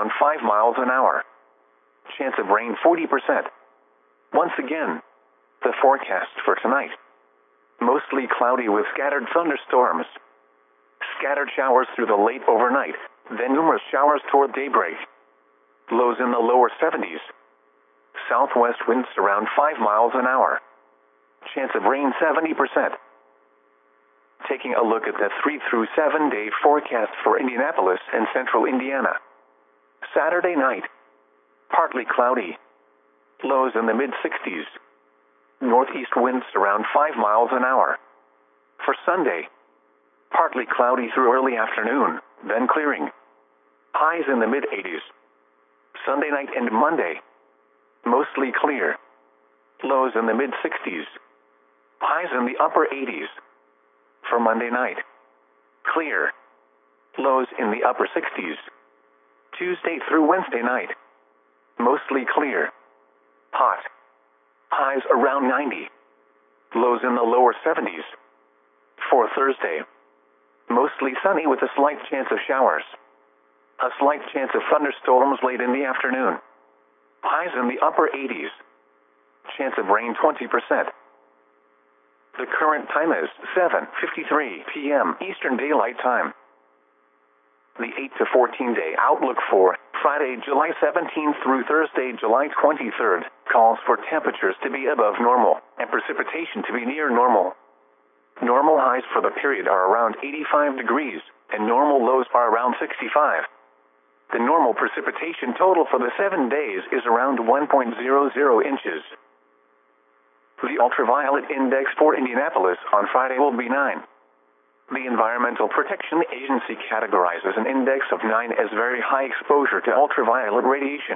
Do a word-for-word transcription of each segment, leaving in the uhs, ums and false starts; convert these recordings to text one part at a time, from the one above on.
around five miles an hour. Chance of rain forty percent. Once again, the forecast for tonight. Mostly cloudy with scattered thunderstorms. Scattered showers through the late overnight, then numerous showers toward daybreak. Lows in the lower seventies. Southwest winds around five miles an hour. Chance of rain seventy percent. Taking a look at the three through seven day forecast for Indianapolis and central Indiana. Saturday night. Partly cloudy. Lows in the mid sixties. Northeast winds around five miles an hour. For Sunday. Partly cloudy through early afternoon, then clearing. Highs in the mid eighties. Sunday night and Monday. Mostly clear. Lows in the mid sixties. Highs in the upper eighties. For Monday night. Clear. Lows in the upper sixties. Tuesday through Wednesday night. Mostly clear. Hot. Highs around ninety. Lows in the lower seventies. For Thursday. Mostly sunny with a slight chance of showers. A slight chance of thunderstorms late in the afternoon. Highs in the upper eighties. Chance of rain twenty percent. The current time is seven fifty-three p m Eastern Daylight Time. The eight to fourteen day outlook for Friday, July seventeenth through Thursday, July twenty-third, calls for temperatures to be above normal and precipitation to be near normal. Normal highs for the period are around eighty-five degrees, and normal lows are around sixty-five. The normal precipitation total for the seven days is around one point zero zero inches. The ultraviolet index for Indianapolis on Friday will be nine. The Environmental Protection Agency categorizes an index of nine as very high exposure to ultraviolet radiation.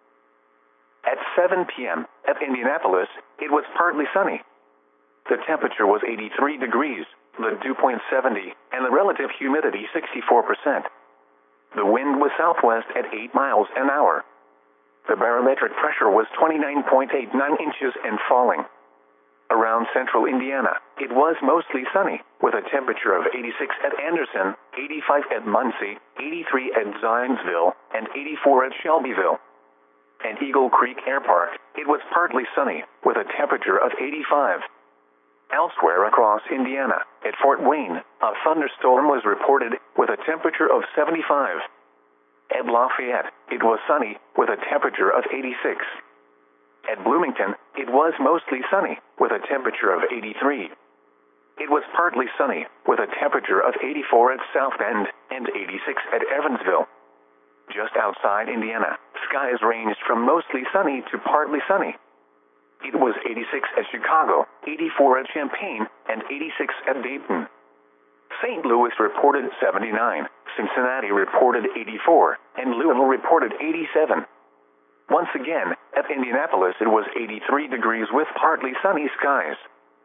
At seven p m at Indianapolis, it was partly sunny. The temperature was eighty-three degrees, the dew point seventy, and the relative humidity sixty-four percent. The wind was southwest at eight miles an hour. The barometric pressure was twenty-nine point eight nine inches and falling. Around central Indiana, it was mostly sunny, with a temperature of eighty-six at Anderson, eighty-five at Muncie, eighty-three at Zionsville, and eighty-four at Shelbyville. At Eagle Creek Air Park, it was partly sunny, with a temperature of eighty-five. Elsewhere across Indiana, at Fort Wayne, a thunderstorm was reported with a temperature of seventy-five. At Lafayette, it was sunny, with a temperature of eighty-six. At Bloomington, it was mostly sunny, with a temperature of eighty-three. It was partly sunny, with a temperature of eighty-four at South Bend, and eighty-six at Evansville. Just outside Indiana, skies ranged from mostly sunny to partly sunny. It was eighty-six at Chicago, eighty-four at Champaign, and eighty-six at Dayton. Saint Louis reported seventy-nine, Cincinnati reported eighty-four, and Louisville reported eighty-seven. Once again, at Indianapolis it was eighty-three degrees with partly sunny skies.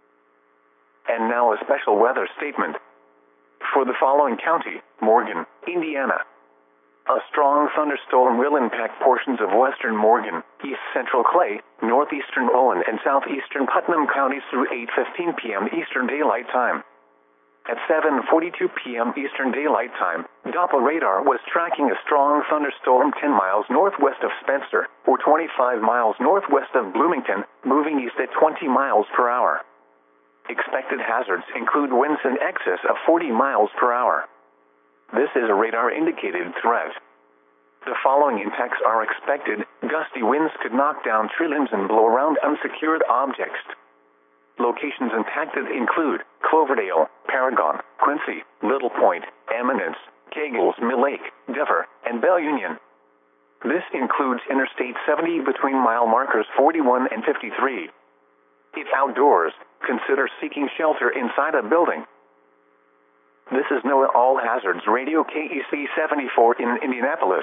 And now a special weather statement. For the following county, Morgan, Indiana. A strong thunderstorm will impact portions of western Morgan, east central Clay, northeastern Owen, and southeastern Putnam counties through eight fifteen p m Eastern Daylight Time. At seven forty-two p m Eastern Daylight Time, Doppler radar was tracking a strong thunderstorm ten miles northwest of Spencer, or twenty-five miles northwest of Bloomington, moving east at twenty miles per hour. Expected hazards include winds in excess of forty miles per hour. This is a radar-indicated threat. The following impacts are expected. Gusty winds could knock down tree limbs and blow around unsecured objects. Locations impacted include Cloverdale, Paragon, Quincy, Little Point, Eminence, Kegels, Mill Lake, Dever, and Bell Union. This includes Interstate seventy between mile markers forty-one and fifty-three. If outdoors, consider seeking shelter inside a building. This is NOAA All Hazards Radio K E C seventy-four in Indianapolis.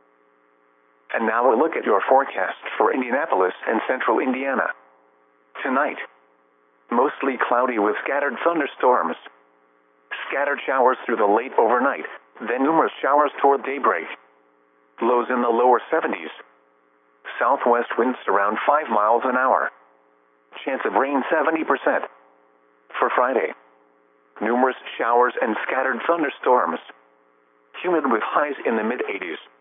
And now a look at your forecast for Indianapolis and central Indiana. Tonight, mostly cloudy with scattered thunderstorms. Scattered showers through the late overnight, then numerous showers toward daybreak. Lows in the lower seventies. Southwest winds around five miles an hour. Chance of rain seventy percent. For Friday, numerous showers and scattered thunderstorms. Humid with highs in the mid eighties.